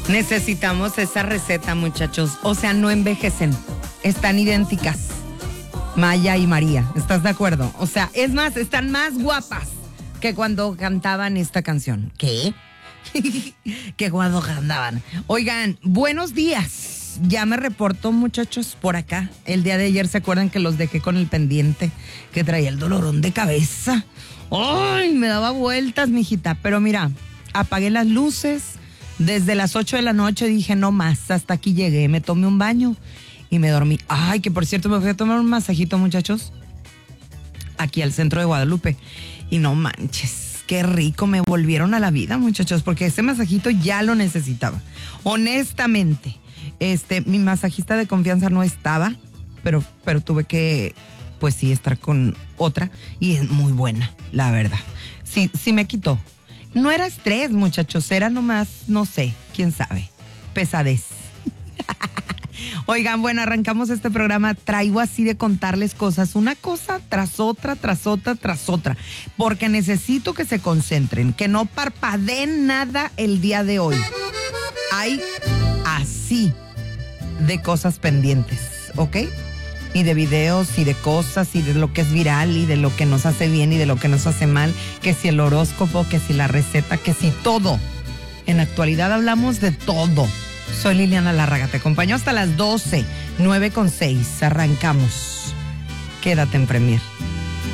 Necesitamos esa receta, muchachos. O sea, no envejecen. Están idénticas. Maya y María, ¿estás de acuerdo? O sea, es más, están más guapas que cuando cantaban esta canción. ¿Qué? Que cuando cantaban. Oigan, buenos días. Ya me reportó, muchachos, por acá. El día de ayer, ¿se acuerdan que los dejé con el pendiente? Que traía el dolorón de cabeza. ¡Ay! Me daba vueltas, mijita. Pero mira, apagué las luces. Desde las 8 de la noche dije, no más, hasta aquí llegué. Me tomé un baño y me dormí. Ay, que por cierto, me fui a tomar un masajito, muchachos, aquí al centro de Guadalupe. Y no manches, qué rico, me volvieron a la vida, muchachos, porque ese masajito ya lo necesitaba. Honestamente, mi masajista de confianza no estaba, pero tuve que, pues sí, estar con otra y es muy buena, la verdad. Sí me quitó. No era estrés, muchachos, era nomás, no sé, quién sabe, pesadez. Oigan, bueno, arrancamos este programa. Traigo así de contarles cosas, una cosa tras otra, tras otra, tras otra, porque necesito que se concentren, que no parpadeen nada el día de hoy. Hay así de cosas pendientes, ¿ok? Y de videos y de cosas y de lo que es viral y de lo que nos hace bien y de lo que nos hace mal, que si el horóscopo, que si la receta, que si todo. En la actualidad hablamos de todo. Soy Liliana Lárraga, te acompaño hasta las 12, 9:06. Arrancamos. Quédate en Premier.